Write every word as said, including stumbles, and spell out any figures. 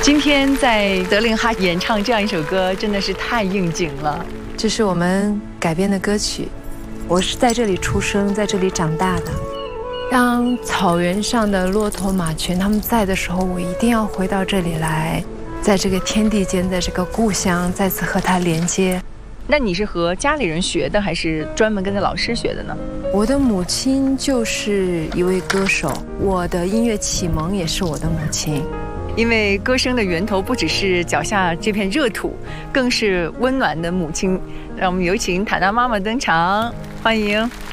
今天在德令哈演唱这样一首歌，真的是太应景了。 这是我们改编的歌曲，我是在这里出生，在这里长大的。当草原上的骆驼、马群他们在的时候，我一定要回到这里来，在这个天地间，在这个故乡，再次和它连接。 那你是和家里人学的，还是专门跟着老师学的呢？ 我的母亲就是一位歌手，我的音乐启蒙也是我的母亲。 因为歌声的源头不只是脚下这片热土，更是温暖的母亲。让我们有请塔娜妈妈登场，欢迎。